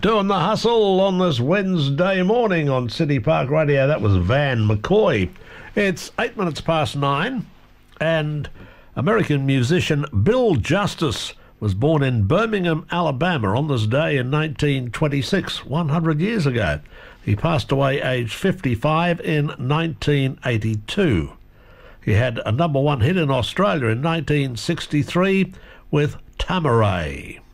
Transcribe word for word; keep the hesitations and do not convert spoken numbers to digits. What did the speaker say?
Doing the hustle on this Wednesday morning on City Park Radio. That was Van McCoy. It's eight minutes past nine, and American musician Bill Justice was born in Birmingham, Alabama on this day in nineteen twenty-six, one hundred years ago. He passed away aged fifty-five in nineteen eighty-two. He had a number one hit in Australia in nineteen sixty-three with Tamaray.